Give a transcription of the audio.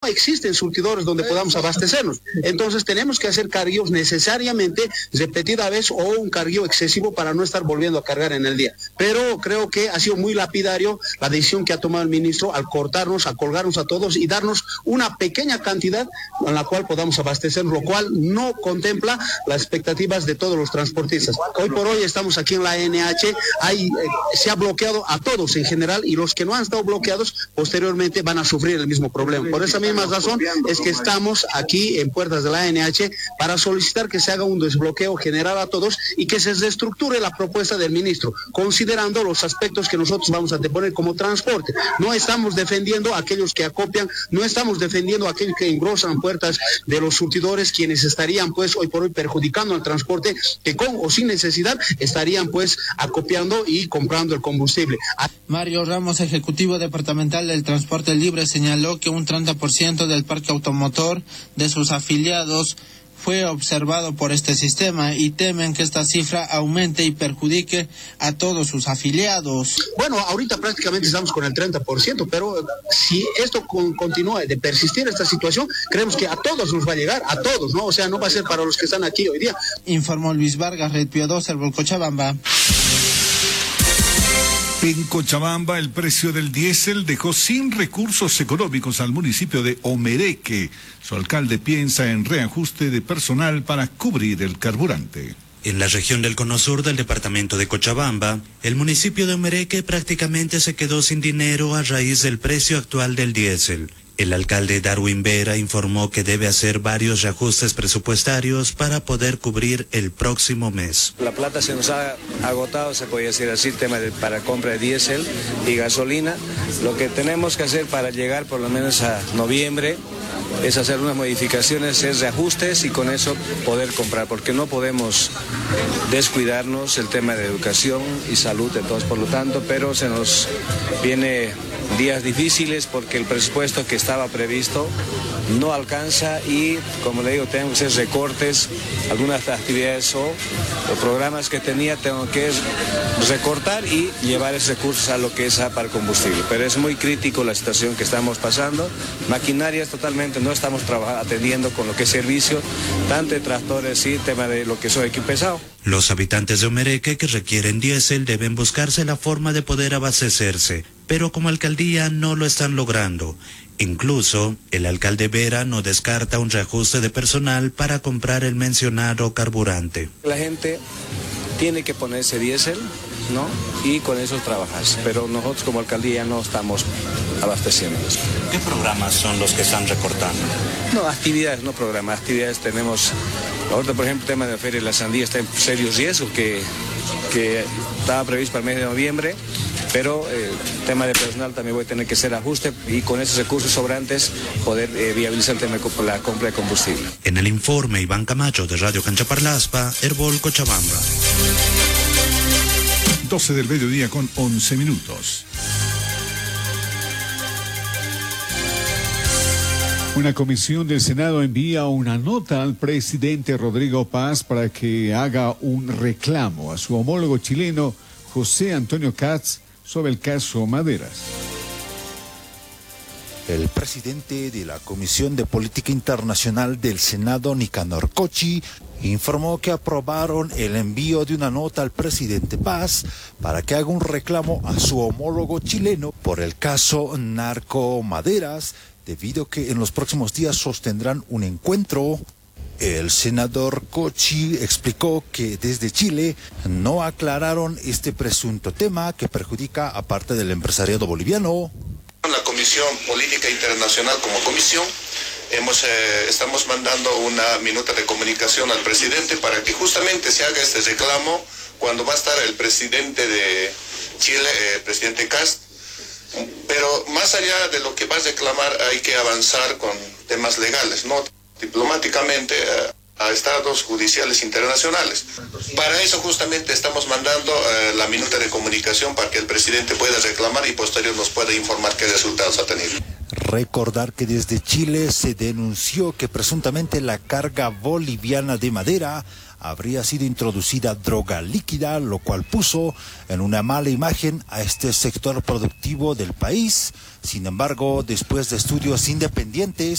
existen surtidores donde podamos abastecernos. Entonces tenemos que hacer carguillos necesariamente repetida vez o un carguillo excesivo para no estar volviendo a cargar en el día. Pero creo que ha sido muy lapidario la decisión que ha tomado el ministro al cortarnos, a colgarnos a todos y darnos una pequeña cantidad en la cual podamos abastecer, lo cual no contempla las expectativas de todos los transportistas. Hoy por hoy estamos aquí en la ANH, se ha bloqueado a todos en general y los que no han estado bloqueados posteriormente van a sufrir el mismo problema. Por esa misma razón es que estamos aquí en puertas de la ANH para solicitar que se haga un desbloqueo general a todos y que se reestructure la propuesta del ministro, considerando los aspectos que nosotros vamos a deponer como transporte. No estamos defendiendo a aquellos que acopian, no estamos defendiendo a aquellos que engrosan puertas de los surtidores, quienes estarían pues hoy por hoy perjudicando al transporte, que con o sin necesidad estarían pues acopiando y comprando el combustible. Mario Ramos, ejecutivo departamental del Transporte Libre, señaló que un 30% del parque automotor de sus afiliados fue observado por este sistema y temen que esta cifra aumente y perjudique a todos sus afiliados. Bueno, ahorita prácticamente estamos con el 30%, pero si esto continúa de persistir esta situación, creemos que a todos nos va a llegar, a todos, ¿no? O sea, no va a ser para los que están aquí hoy día. Informó Luis Vargas, Red Pío 2, el Cochabamba. En Cochabamba, el precio del diésel dejó sin recursos económicos al municipio de Omereque. Su alcalde piensa en reajuste de personal para cubrir el carburante. En la región del Cono Sur del departamento de Cochabamba, el municipio de Omereque prácticamente se quedó sin dinero a raíz del precio actual del diésel. El alcalde Darwin Vera informó que debe hacer varios reajustes presupuestarios para poder cubrir el próximo mes. La plata se nos ha agotado, se podría decir así, para compra de diésel y gasolina. Lo que tenemos que hacer para llegar por lo menos a noviembre es hacer unas modificaciones, es reajustes y con eso poder comprar, porque no podemos descuidarnos el tema de educación y salud de todos, por lo tanto, pero se nos viene días difíciles porque el presupuesto que estaba previsto no alcanza y, como le digo, tenemos que hacer recortes, algunas actividades o programas que tenía tengo que recortar y llevar esos recursos a lo que es para el combustible. Pero es muy crítico la situación que estamos pasando. Maquinarias totalmente no estamos atendiendo con lo que es servicio, tanto de tractores y tema de lo que son equipo pesado. Los habitantes de Omereque que requieren diésel deben buscarse la forma de poder abastecerse, pero como alcaldía no lo están logrando. Incluso, el alcalde Vera no descarta un reajuste de personal para comprar el mencionado carburante. La gente tiene que ponerse diésel, ¿no? Y con eso trabajarse, pero nosotros como alcaldía no estamos abasteciendo. ¿Qué programas son los que están recortando? No, actividades, no programas, actividades tenemos. Ahorita, por ejemplo, el tema de la Feria de la Sandía está en serio riesgo, que estaba previsto para el mes de noviembre, pero el tema de personal también voy a tener que hacer ajuste y con esos recursos sobrantes poder viabilizar el tema de la compra de combustible. En el informe, Iván Camacho de Radio Canchaparlaspa, Herbol, Cochabamba. 12 del mediodía con 11 minutos. Una comisión del Senado envía una nota al presidente Rodrigo Paz para que haga un reclamo a su homólogo chileno José Antonio Katz sobre el caso Maderas. El presidente de la Comisión de Política Internacional del Senado, Nicanor Cochi, informó que aprobaron el envío de una nota al presidente Paz para que haga un reclamo a su homólogo chileno por el caso Narco Maderas, debido a que en los próximos días sostendrán un encuentro. El senador Cochi explicó que desde Chile no aclararon este presunto tema que perjudica a parte del empresariado boliviano. La Comisión Política Internacional como comisión estamos mandando una minuta de comunicación al presidente para que justamente se haga este reclamo cuando va a estar el presidente de Chile, presidente Kast. Pero más allá de lo que va a reclamar hay que avanzar con temas legales, ¿no? Diplomáticamente a estados judiciales internacionales. Para eso justamente estamos mandando la minuta de comunicación para que el presidente pueda reclamar y posterior nos pueda informar qué resultados ha tenido. Recordar que desde Chile se denunció que presuntamente la carga boliviana de madera habría sido introducida droga líquida, lo cual puso en una mala imagen a este sector productivo del país. Sin embargo, después de estudios independientes,